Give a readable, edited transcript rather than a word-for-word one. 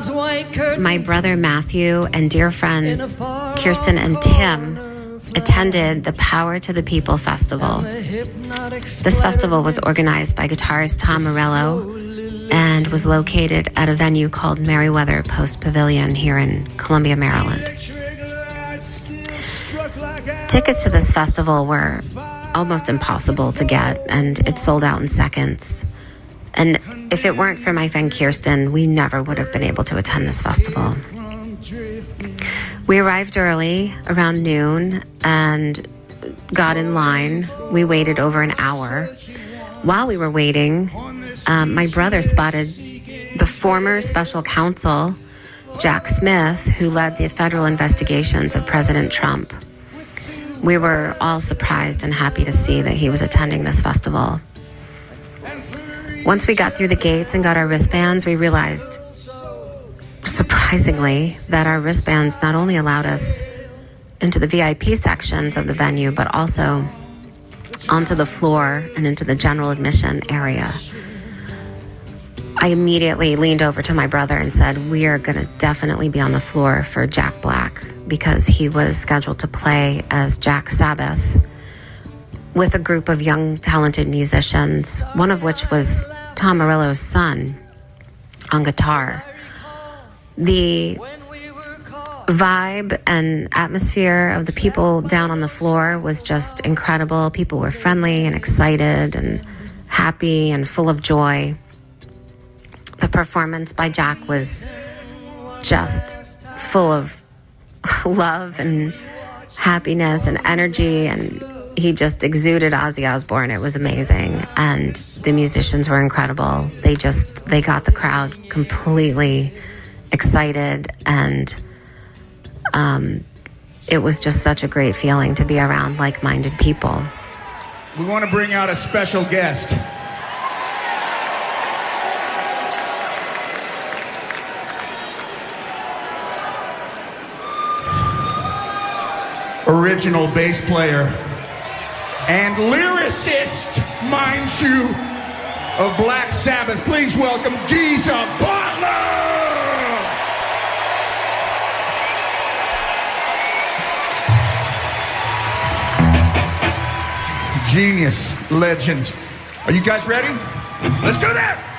My brother Matthew and dear friends Kirsten and Tim attended the Power to the People Festival. This festival was organized by guitarist Tom Morello and was located at a venue called Merriweather Post Pavilion here in Columbia, Maryland. Tickets to this festival were almost impossible to get, and it sold out in seconds. And if it weren't for my friend Kirsten, we never would have been able to attend this festival. We arrived early, around noon, and got in line. We waited over an hour. While we were waiting, my brother spotted the former special counsel, Jack Smith, who led the federal investigations of President Trump. We were all surprised and happy to see that he was attending this festival. Once we got through the gates and got our wristbands, we realized, surprisingly, that our wristbands not only allowed us into the VIP sections of the venue, but also onto the floor and into the general admission area. I immediately leaned over to my brother and said, we are going to definitely be on the floor for Jack Black, because he was scheduled to play as Jack Sabbath with a group of young, talented musicians, one of which was Tom Morello's son on guitar. The vibe and atmosphere of the people down on the floor was just incredible. People were friendly and excited and happy and full of joy. The performance by Jack was just full of love and happiness and energy, and he just exuded Ozzy Osbourne. It was amazing, and the musicians were incredible. They got the crowd completely excited, and it was just such a great feeling to be around like-minded people. We want to bring out a special guest. Original bass player and lyricist, mind you, of Black Sabbath. Please welcome Geezer Butler! Genius, legend. Are you guys ready? Let's do that!